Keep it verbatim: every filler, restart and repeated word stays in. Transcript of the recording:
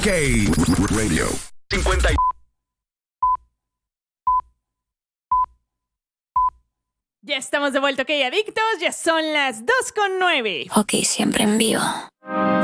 OK Radio. cincuenta y... Ya estamos de vuelta, OK Adictos. Ya son las dos con nueve. OK, siempre en vivo.